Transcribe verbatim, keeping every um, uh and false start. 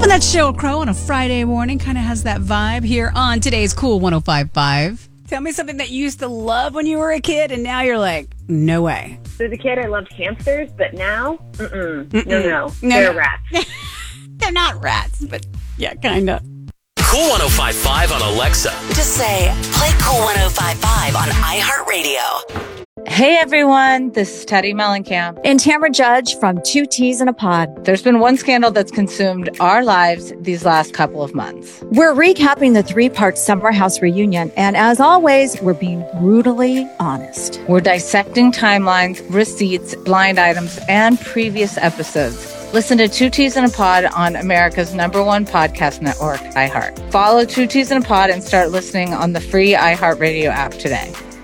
And that's Sheryl Crow on a Friday morning. Kind of has that vibe here on today's Cool one oh five point five. Tell me something that you used to love when you were a kid, and now you're like, no way. As a kid, I loved hamsters, but now, mm-mm, mm-mm. no, no, no, they're no. rats. They're not rats, but yeah, kind of. Cool one oh five point five on Alexa. Just say, play Cool one oh five point five on iHeartRadio. Hey everyone, this is Teddy Mellencamp. And Tamara Judge from Two Teas in a Pod. There's been one scandal that's consumed our lives these last couple of months. We're recapping the three-part Summer House reunion, and as always, we're being brutally honest. We're dissecting timelines, receipts, blind items, and previous episodes. Listen to Two Teas in a Pod on America's number one podcast network, iHeart. Follow Two Teas in a Pod and start listening on the free iHeartRadio app today.